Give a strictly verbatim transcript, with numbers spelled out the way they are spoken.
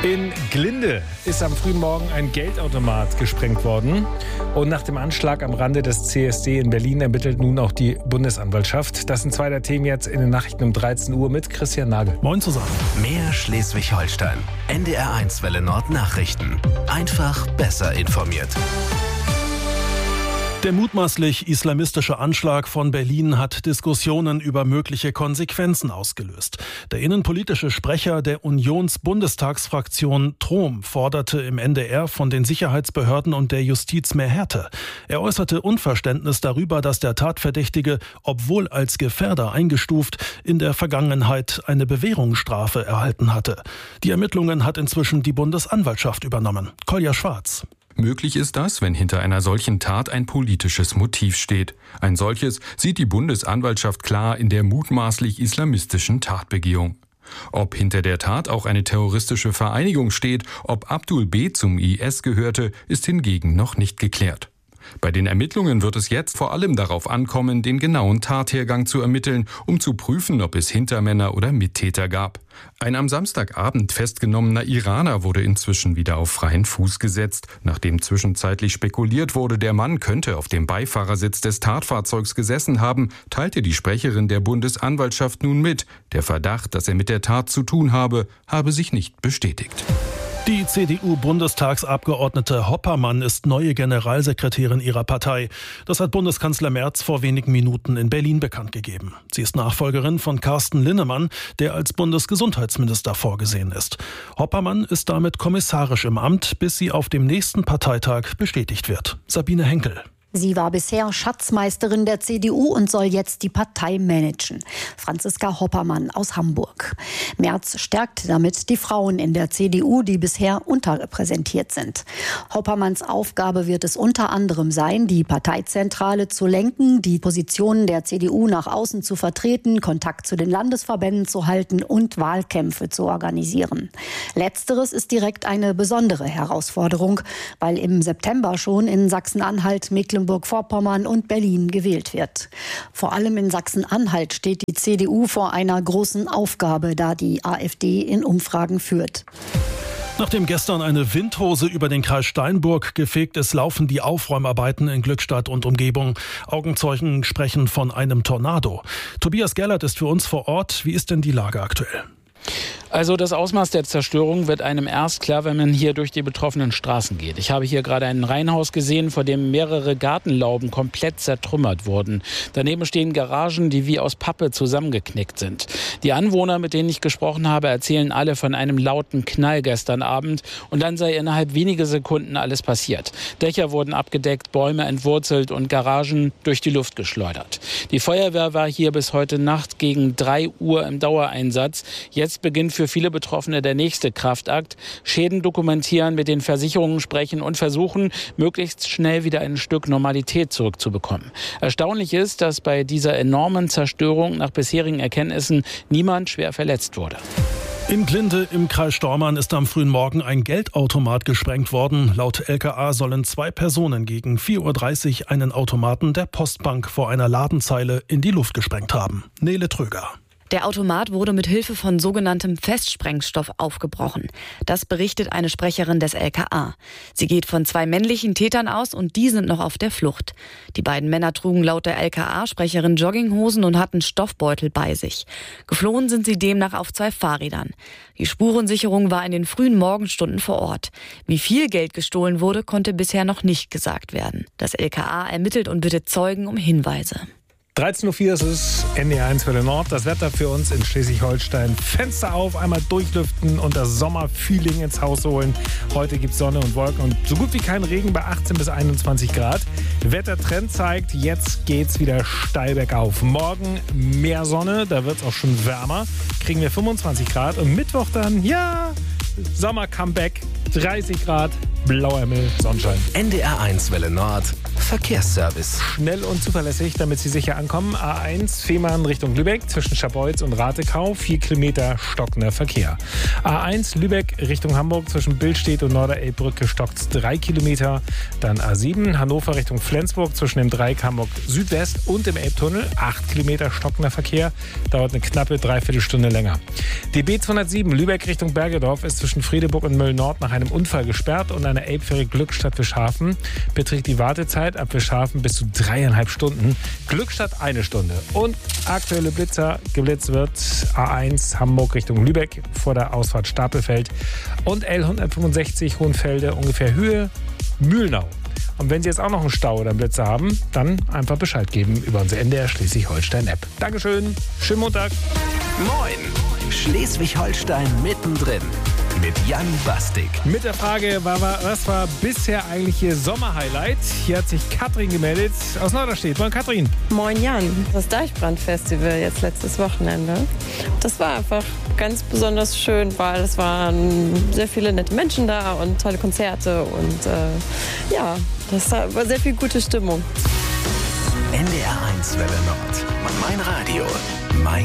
In Glinde ist am frühen Morgen ein Geldautomat gesprengt worden. Und nach dem Anschlag am Rande des C S D in Berlin ermittelt nun auch die Bundesanwaltschaft. Das sind zwei der Themen jetzt in den Nachrichten um dreizehn Uhr mit Christian Nagel. Moin zusammen. Mehr Schleswig-Holstein. N D R eins Welle Nord Nachrichten. Einfach besser informiert. Der mutmaßlich islamistische Anschlag von Berlin hat Diskussionen über mögliche Konsequenzen ausgelöst. Der innenpolitische Sprecher der Unions-Bundestagsfraktion Trom forderte im N D R von den Sicherheitsbehörden und der Justiz mehr Härte. Er äußerte Unverständnis darüber, dass der Tatverdächtige, obwohl als Gefährder eingestuft, in der Vergangenheit eine Bewährungsstrafe erhalten hatte. Die Ermittlungen hat inzwischen die Bundesanwaltschaft übernommen. Kolja Schwarz. Möglich ist das, wenn hinter einer solchen Tat ein politisches Motiv steht. Ein solches sieht die Bundesanwaltschaft klar in der mutmaßlich islamistischen Tatbegehung. Ob hinter der Tat auch eine terroristische Vereinigung steht, ob Abdul B. zum I S gehörte, ist hingegen noch nicht geklärt. Bei den Ermittlungen wird es jetzt vor allem darauf ankommen, den genauen Tathergang zu ermitteln, um zu prüfen, ob es Hintermänner oder Mittäter gab. Ein am Samstagabend festgenommener Iraner wurde inzwischen wieder auf freien Fuß gesetzt. Nachdem zwischenzeitlich spekuliert wurde, der Mann könnte auf dem Beifahrersitz des Tatfahrzeugs gesessen haben, teilte die Sprecherin der Bundesanwaltschaft nun mit. Der Verdacht, dass er mit der Tat zu tun habe, habe sich nicht bestätigt. Die C D U-Bundestagsabgeordnete Hoppermann ist neue Generalsekretärin ihrer Partei. Das hat Bundeskanzler Merz vor wenigen Minuten in Berlin bekannt gegeben. Sie ist Nachfolgerin von Carsten Linnemann, der als Bundesgesundheitsminister vorgesehen ist. Hoppermann ist damit kommissarisch im Amt, bis sie auf dem nächsten Parteitag bestätigt wird. Sabine Henkel. Sie war bisher Schatzmeisterin der C D U und soll jetzt die Partei managen. Franziska Hoppermann aus Hamburg. Merz stärkt damit die Frauen in der C D U, die bisher unterrepräsentiert sind. Hoppermanns Aufgabe wird es unter anderem sein, die Parteizentrale zu lenken, die Positionen der C D U nach außen zu vertreten, Kontakt zu den Landesverbänden zu halten und Wahlkämpfe zu organisieren. Letzteres ist direkt eine besondere Herausforderung, weil im September schon in Sachsen-Anhalt, Mecklenburg Mecklenburg-Vorpommern und Berlin gewählt wird. Vor allem in Sachsen-Anhalt steht die C D U vor einer großen Aufgabe, da die AfD in Umfragen führt. Nachdem gestern eine Windhose über den Kreis Steinburg gefegt ist, laufen die Aufräumarbeiten in Glückstadt und Umgebung. Augenzeugen sprechen von einem Tornado. Tobias Gerlert ist für uns vor Ort. Wie ist denn die Lage aktuell? Also das Ausmaß der Zerstörung wird einem erst klar, wenn man hier durch die betroffenen Straßen geht. Ich habe hier gerade ein Reihenhaus gesehen, vor dem mehrere Gartenlauben komplett zertrümmert wurden. Daneben stehen Garagen, die wie aus Pappe zusammengeknickt sind. Die Anwohner, mit denen ich gesprochen habe, erzählen alle von einem lauten Knall gestern Abend und dann sei innerhalb weniger Sekunden alles passiert. Dächer wurden abgedeckt, Bäume entwurzelt und Garagen durch die Luft geschleudert. Die Feuerwehr war hier bis heute Nacht gegen drei Uhr im Dauereinsatz. Jetzt beginnt für viele Betroffene der nächste Kraftakt. Schäden dokumentieren, mit den Versicherungen sprechen und versuchen, möglichst schnell wieder ein Stück Normalität zurückzubekommen. Erstaunlich ist, dass bei dieser enormen Zerstörung nach bisherigen Erkenntnissen niemand schwer verletzt wurde. In Glinde im Kreis Stormarn ist am frühen Morgen ein Geldautomat gesprengt worden. Laut L K A sollen zwei Personen gegen vier Uhr dreißig einen Automaten der Postbank vor einer Ladenzeile in die Luft gesprengt haben. Nele Tröger. Der Automat wurde mit Hilfe von sogenanntem Festsprengstoff aufgebrochen. Das berichtet eine Sprecherin des L K A. Sie geht von zwei männlichen Tätern aus und die sind noch auf der Flucht. Die beiden Männer trugen laut der L K A-Sprecherin Jogginghosen und hatten Stoffbeutel bei sich. Geflohen sind sie demnach auf zwei Fahrrädern. Die Spurensicherung war in den frühen Morgenstunden vor Ort. Wie viel Geld gestohlen wurde, konnte bisher noch nicht gesagt werden. Das L K A ermittelt und bittet Zeugen um Hinweise. dreizehn Uhr vier ist es, N D R eins Welle Nord. Das Wetter für uns in Schleswig-Holstein. Fenster auf, einmal durchlüften und das Sommerfeeling ins Haus holen. Heute gibt es Sonne und Wolken und so gut wie kein Regen bei achtzehn bis einundzwanzig Grad. Wettertrend zeigt, jetzt geht's wieder steil bergauf. Morgen mehr Sonne, da wird es auch schon wärmer. Kriegen wir fünfundzwanzig Grad und Mittwoch dann, ja, Sommer-Comeback, dreißig Grad. blauer Himmel, Sonnenschein. N D R eins Welle Nord, Verkehrsservice. Schnell und zuverlässig, damit Sie sicher ankommen. A eins, Fehmarn Richtung Lübeck, zwischen Scharbeutz und Ratekau, vier Kilometer stockender Verkehr. A eins, Lübeck Richtung Hamburg, zwischen Billstedt und Norderelbbrücke stockt drei Kilometer. Dann A sieben, Hannover Richtung Flensburg, zwischen dem Dreieck Hamburg Südwest und dem Elbtunnel, acht Kilometer stockender Verkehr, dauert eine knappe Dreiviertelstunde länger. Die B zweihundertsieben, Lübeck Richtung Bergedorf, ist zwischen Friedeburg und Mölln-Nord nach einem Unfall gesperrt und eine Elbfähre Glückstadt Wischhafen beträgt die Wartezeit ab Wischhafen bis zu dreieinhalb Stunden. Glückstadt eine Stunde. Und aktuelle Blitzer, geblitzt wird A eins Hamburg Richtung Lübeck vor der Ausfahrt Stapelfeld und L hundertfünfundsechzig Hohenfelde ungefähr Höhe Mühlnau. Und wenn Sie jetzt auch noch einen Stau oder einen Blitzer haben, dann einfach Bescheid geben über unsere N D R Schleswig-Holstein-App. Dankeschön, schönen Montag. Moin, Schleswig-Holstein mittendrin. Mit Jan Bastik. Mit der Frage, was war bisher eigentlich Ihr Sommerhighlight? Hier hat sich Katrin gemeldet aus Norderstedt. Moin Katrin. Moin Jan. Das Deichbrand-Festival jetzt letztes Wochenende. Das war einfach ganz besonders schön, weil es waren sehr viele nette Menschen da und tolle Konzerte und äh, ja, das war sehr viel gute Stimmung. N D R eins Welle Nord. Mein Radio. Mein